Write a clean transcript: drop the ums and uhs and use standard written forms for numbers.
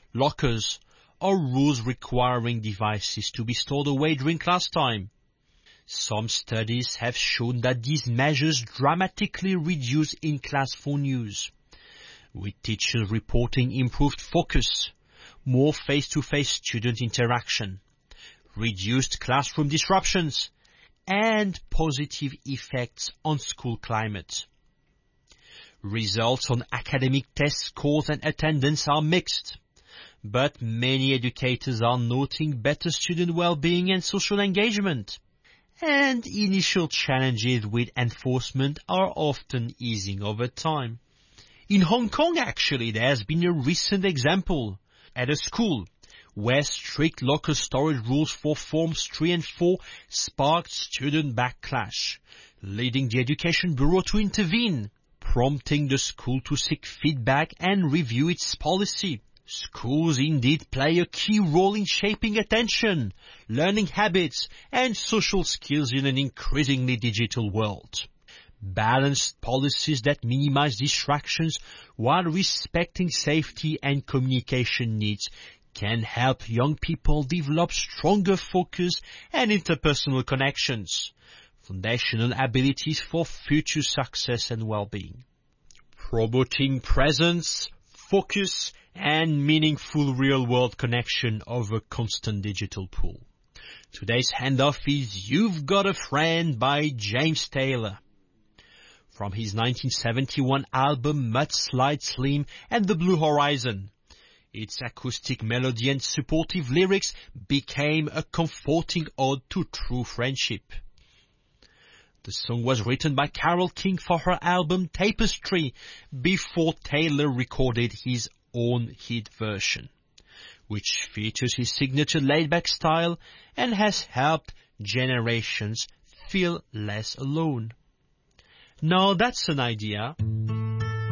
lockers, or rules requiring devices to be stored away during class time. Some studies have shown that these measures dramatically reduce in-class phone use, with teachers reporting improved focus, more face-to-face student interaction, reduced classroom disruptions, and positive effects on school climate. Results on academic test scores and attendance are mixed, but many educators are noting better student well-being and social engagement. And initial challenges with enforcement are often easing over time. In Hong Kong, actually, there has been a recent example at a school where strict locker storage rules for Forms 3 and 4 sparked student backlash, leading the Education Bureau to intervene, prompting the school to seek feedback and review its policy. Schools indeed play a key role in shaping attention, learning habits, and social skills in an increasingly digital world. Balanced policies that minimize distractions while respecting safety and communication needs can help young people develop stronger focus and interpersonal connections, foundational abilities for future success and well-being. Promoting presence, focus, and meaningful real-world connection over constant digital pull. Today's handoff is You've Got a Friend by James Taylor. From his 1971 album Mudslide Slim and the Blue Horizon, its acoustic melody and supportive lyrics became a comforting ode to true friendship. The song was written by Carole King for her album Tapestry before Taylor recorded his own hit version, which features his signature laid-back style and has helped generations feel less alone. Now that's an idea.